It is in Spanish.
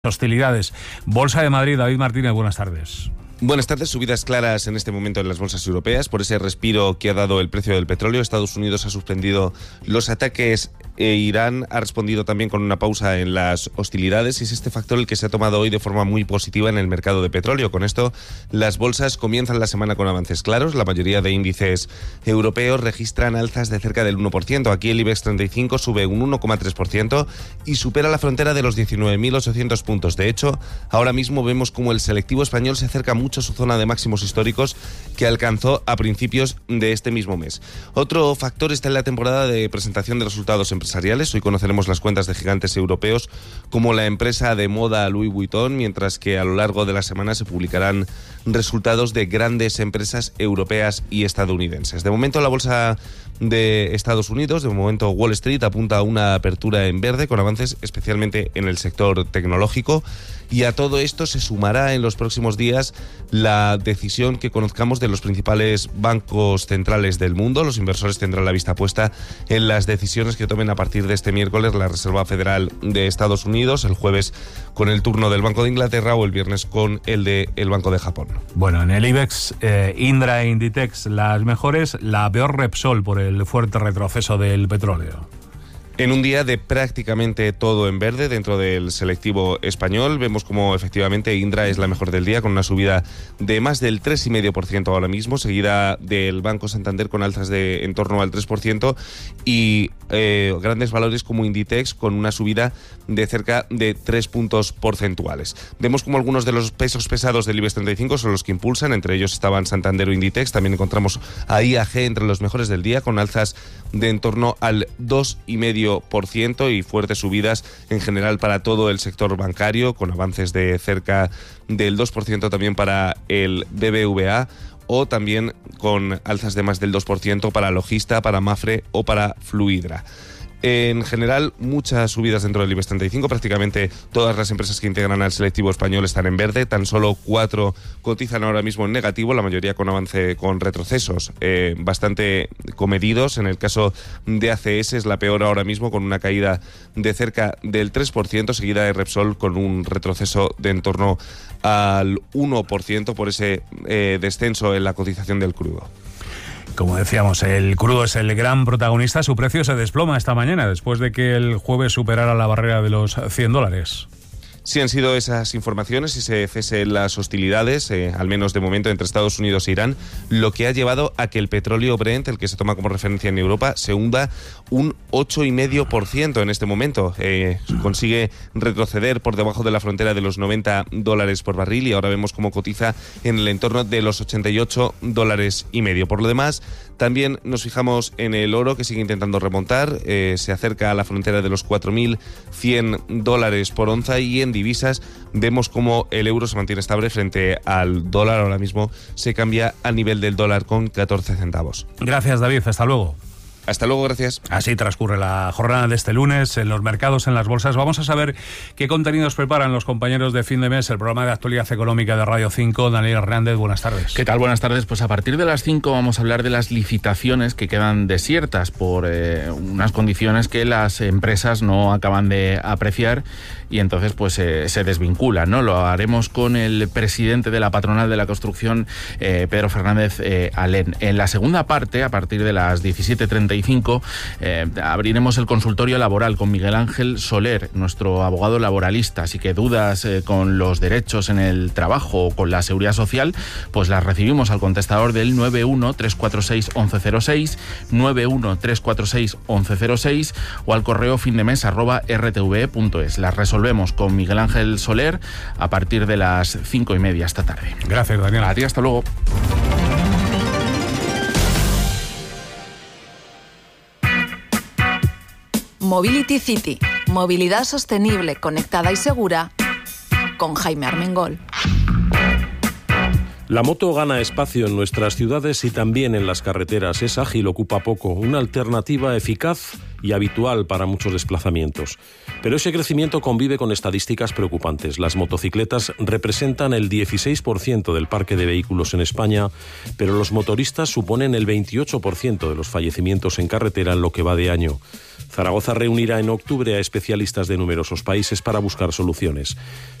Hostilidades. Bolsa de Madrid, David Martínez, buenas tardes. Buenas tardes. Subidas claras en este momento en las bolsas europeas por ese respiro que ha dado el precio del petróleo. Estados Unidos ha suspendido los ataques e Irán ha respondido también con una pausa en las hostilidades, y es este factor el que se ha tomado hoy de forma muy positiva en el mercado de petróleo. Con esto, las bolsas comienzan la semana con avances claros. La mayoría de índices europeos registran alzas de cerca del 1%. Aquí el IBEX 35 sube un 1,3% y supera la frontera de los 19.800 puntos. De hecho, ahora mismo vemos como el selectivo español se acerca mucho a su zona de máximos históricos que alcanzó a principios de este mismo mes. Otro factor está en la temporada de presentación de resultados empresariales. Hoy conoceremos las cuentas de gigantes europeos como la empresa de moda Louis Vuitton, mientras que a lo largo de la semana se publicarán resultados de grandes empresas europeas y estadounidenses. De momento la bolsa de Estados Unidos, de momento Wall Street apunta a una apertura en verde con avances especialmente en el sector tecnológico, y a todo esto se sumará en los próximos días la decisión que conozcamos de los principales bancos centrales del mundo. Los inversores tendrán la vista puesta en las decisiones que tomen a partir de este miércoles la Reserva Federal de Estados Unidos, el jueves con el turno del Banco de Inglaterra o el viernes con el del Banco de Japón. Bueno, en el IBEX, Indra e Inditex las mejores, la peor Repsol por el fuerte retroceso del petróleo. En un día de prácticamente todo en verde dentro del selectivo español, vemos como efectivamente Indra es la mejor del día, con una subida de más del 3,5% ahora mismo, seguida del Banco Santander con alzas de en torno al 3%, y grandes valores como Inditex con una subida de cerca de 3 puntos porcentuales. Vemos como algunos de los pesos pesados del IBEX 35 son los que impulsan, entre ellos estaban Santander o Inditex. También encontramos a IAG entre los mejores del día, con alzas de en torno al 2,5% y fuertes subidas en general para todo el sector bancario, con avances de cerca del 2% también para el BBVA, o también con alzas de más del 2% para Logista, para Mafre o para Fluidra. En general, muchas subidas dentro del IBEX 35. Prácticamente todas las empresas que integran al selectivo español están en verde. Tan solo 4 cotizan ahora mismo en negativo, la mayoría con avance, con retrocesos bastante comedidos. En el caso de ACS es la peor ahora mismo, con una caída de cerca del 3%, seguida de Repsol con un retroceso de en torno al 1% por ese descenso en la cotización del crudo. Como decíamos, el crudo es el gran protagonista. Su precio se desploma esta mañana después de que el jueves superara la barrera de los $100. Sí, han sido esas informaciones y se cesen las hostilidades, al menos de momento, entre Estados Unidos e Irán, lo que ha llevado a que el petróleo Brent, el que se toma como referencia en Europa, se hunda un 8,5% en este momento. Consigue retroceder por debajo de la frontera de los $90 por barril, y ahora vemos cómo cotiza en el entorno de los $88,5. Por lo demás, también nos fijamos en el oro, que sigue intentando remontar, se acerca a la frontera de los $4.100 por onza, y en divisas vemos cómo el euro se mantiene estable frente al dólar. Ahora mismo se cambia al nivel del dólar con 14 centavos. Gracias, David. Hasta luego. Hasta luego, gracias. Así transcurre la jornada de este lunes en los mercados, en las bolsas. Vamos a saber qué contenidos preparan los compañeros de fin de mes, el programa de actualidad económica de Radio 5. Daniel Hernández, buenas tardes. ¿Qué tal? Buenas tardes. Pues a partir de las 5 vamos a hablar de las licitaciones que quedan desiertas por unas condiciones que las empresas no acaban de apreciar, y entonces pues se desvinculan, ¿no? Lo haremos con el presidente de la patronal de la construcción, Pedro Fernández Alén. En la segunda parte, a partir de las 17:35, abriremos el consultorio laboral con Miguel Ángel Soler, nuestro abogado laboralista. Así que dudas con los derechos en el trabajo o con la seguridad social, pues las recibimos al contestador del 91-346-1106, 91-346-1106, o al correo findemes@rtve.es. Las resolvemos con Miguel Ángel Soler a partir de las 5:30 esta tarde. Gracias, Daniel. A ti, hasta luego. Mobility City, movilidad sostenible, conectada y segura, con Jaime Armengol. La moto gana espacio en nuestras ciudades y también en las carreteras. Es ágil, ocupa poco, una alternativa eficaz y habitual para muchos desplazamientos. Pero ese crecimiento convive con estadísticas preocupantes. Las motocicletas representan el 16% del parque de vehículos en España, pero los motoristas suponen el 28% de los fallecimientos en carretera en lo que va de año. Zaragoza reunirá en octubre a especialistas de numerosos países para buscar soluciones.